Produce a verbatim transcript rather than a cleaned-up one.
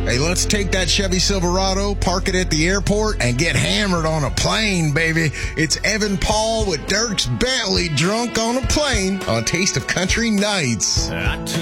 Hey, let's take that Chevy Silverado, park it at the airport, and get hammered on a plane, baby. It's Evan Paul with Dierks Bentley, drunk on a plane on Taste of Country Nights.